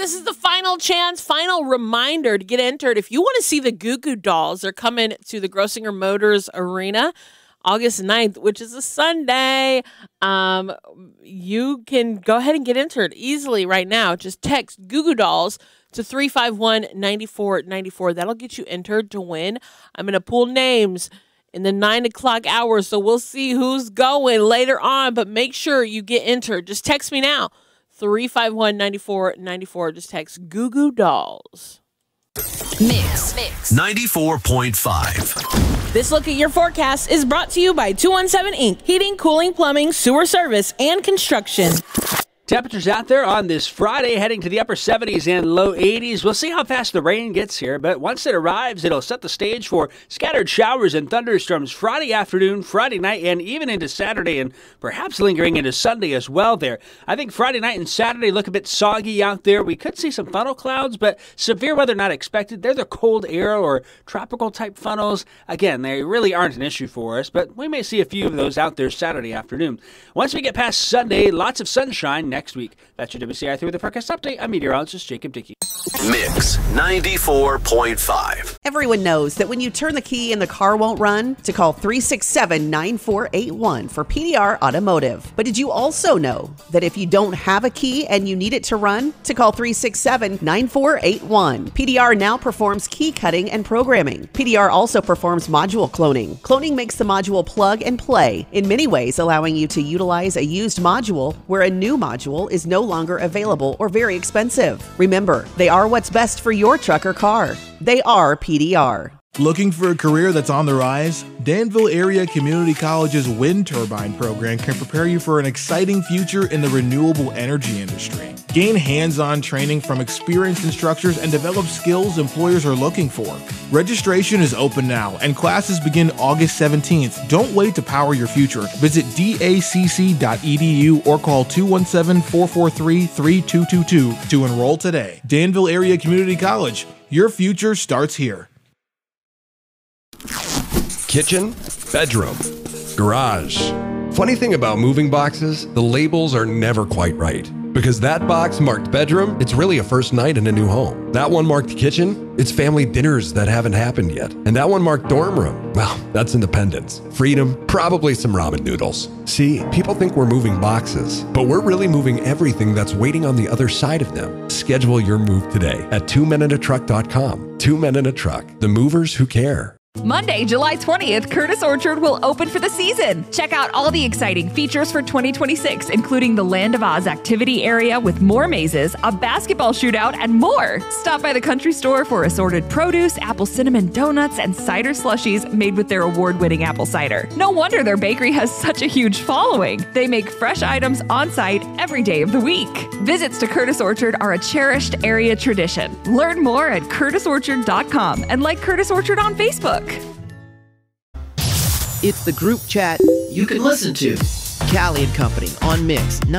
this is the final chance, final reminder to get entered. If you want to see the Goo Goo Dolls, they're coming to the Grossinger Motors Arena August 9th, which is a Sunday. You can go ahead and get entered easily right now. Just text Goo Goo Dolls to 351-9494. That'll get you entered to win. I'm going to pull names in the 9 o'clock hour, so we'll see who's going later on, but make sure you get entered. Just text me now, 351-9494. Just text Goo Goo Dolls. Mix 94.5. This look at your forecast is brought to you by 217 Inc. Heating, cooling, plumbing, sewer service, and construction. Temperatures out there on this Friday heading to the upper 70s and low 80s. We'll see how fast the rain gets here, but once it arrives, it'll set the stage for scattered showers and thunderstorms Friday afternoon, Friday night, and even into Saturday, and perhaps lingering into Sunday as well there. I think Friday night and Saturday look a bit soggy out there. We could see some funnel clouds, but severe weather not expected. They're the cold air or tropical type funnels. Again, they really aren't an issue for us, but we may see a few of those out there Saturday afternoon. Once we get past Sunday, lots of sunshine next week. That's your WCI 3 with the forecast update. I'm meteorologist Jacob Dickey. Mix 94.5. Everyone knows that when you turn the key and the car won't run, to call 367-9481 for PDR Automotive. But did you also know that if you don't have a key and you need it to run, to call 367-9481. PDR now performs key cutting and programming. PDR also performs module cloning. Cloning makes the module plug and play, in many ways allowing you to utilize a used module where a new module is no longer available or very expensive. Remember, they are what's best for your truck or car. They are PDR. Looking for a career that's on the rise? Danville Area Community College's wind turbine program can prepare you for an exciting future in the renewable energy industry. Gain hands-on training from experienced instructors and develop skills employers are looking for. Registration is open now and classes begin August 17th. Don't wait to power your future. Visit dacc.edu or call 217-443-3222 to enroll today. Danville Area Community College. Your future starts here. Kitchen, bedroom, garage. Funny thing about moving boxes, the labels are never quite right. Because that box marked bedroom, it's really a first night in a new home. That one marked kitchen, it's family dinners that haven't happened yet. And that one marked dorm room, well, that's independence, freedom, probably some ramen noodles. See, people think we're moving boxes, but we're really moving everything that's waiting on the other side of them. Schedule your move today at 2meninatruck.com. 2 Men in a Truck, the movers who care. Monday, July 20th, Curtis Orchard will open for the season. Check out all the exciting features for 2026, including the Land of Oz activity area with more mazes, a basketball shootout, and more. Stop by the country store for assorted produce, apple cinnamon donuts, and cider slushies made with their award-winning apple cider. No wonder their bakery has such a huge following. They make fresh items on site every day of the week. Visits to Curtis Orchard are a cherished area tradition. Learn more at curtisorchard.com and like Curtis Orchard on Facebook. It's the group chat you can listen to. Callie and Company on Mix